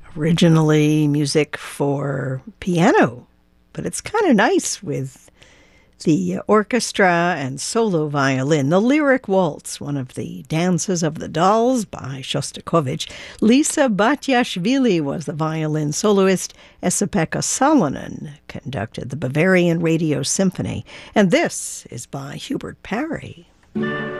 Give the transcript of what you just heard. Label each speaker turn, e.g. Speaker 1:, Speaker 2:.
Speaker 1: Originally music for piano, but it's kind of nice with the orchestra and solo violin. The Lyric Waltz, one of the dances of the dolls by Shostakovich. Lisa Batyashvili was the violin soloist. Esa-Pekka Salonen conducted the Bavarian Radio Symphony. And this is by Hubert Parry.